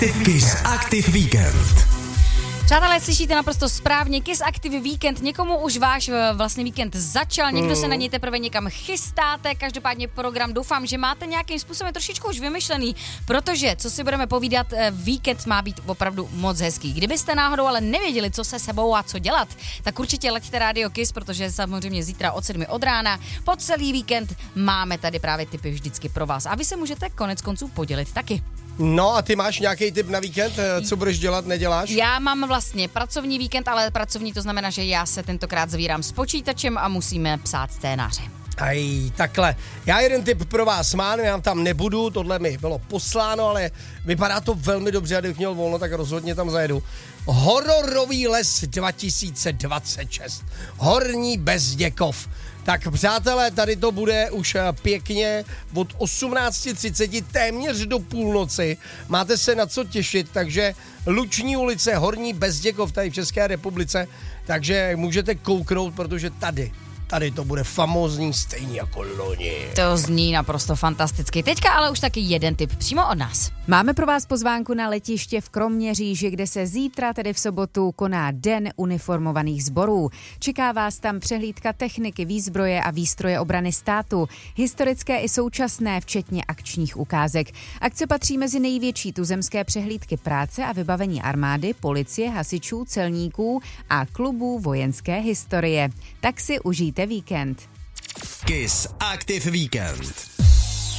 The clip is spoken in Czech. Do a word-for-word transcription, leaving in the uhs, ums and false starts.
Kiss Active Weekend. Přátelé, slyšíte naprosto správně, Kiss Active Weekend, někomu už váš vlastně víkend začal, někdo se na něj teprve někam chystáte, každopádně program doufám, že máte nějakým způsobem trošičku už vymyšlený, protože, co si budeme povídat, víkend má být opravdu moc hezký. Kdybyste náhodou ale nevěděli, co se sebou a co dělat, tak určitě leďte Rádio Kiss, protože samozřejmě zítra od sedmi od rána po celý víkend máme tady právě tipy vždycky pro vás a vy se můžete konec konců podělit taky. No a ty máš nějaký tip na víkend? Co budeš dělat, neděláš? Já mám vlastně pracovní víkend, ale pracovní to znamená, že já se tentokrát zavírám s počítačem a musíme psát scénáře. Aj, takhle. Já jeden tip pro vás mám, já tam nebudu, tohle mi bylo posláno, ale vypadá to velmi dobře, a kdybych měl volno, tak rozhodně tam zajedu. Hororový les dva tisíce dvacet šest. Horní Bezděkov. Tak přátelé, tady to bude už pěkně od osmnáct třicet téměř do půlnoci. Máte se na co těšit, takže Luční ulice, Horní Bezděkov tady v České republice, takže můžete kouknout, protože tady Tady to bude famózní stejně jako loni. To zní naprosto fantasticky. Teďka ale už taky jeden tip přímo od nás. Máme pro vás pozvánku na letiště v Kroměříži, kde se zítra, tedy v sobotu, koná Den uniformovaných sborů. Čeká vás tam přehlídka techniky, výzbroje a výstroje obrany státu, historické i současné, včetně akčních ukázek. Akce patří mezi největší tuzemské přehlídky práce a vybavení armády, policie, hasičů, celníků a klubů vojenské historie. Tak si užijte víkend. Kiss Active Weekend.